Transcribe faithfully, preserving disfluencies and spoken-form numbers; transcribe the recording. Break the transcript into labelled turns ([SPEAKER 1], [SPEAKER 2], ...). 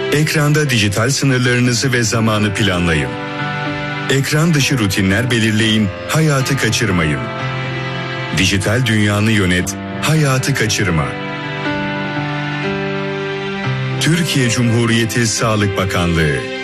[SPEAKER 1] Ekranda dijital sınırlarınızı ve zamanı planlayın. Ekran dışı rutinler belirleyin, hayatı kaçırmayın. Dijital dünyanı yönet, hayatı kaçırma. Türkiye Cumhuriyeti Sağlık Bakanlığı.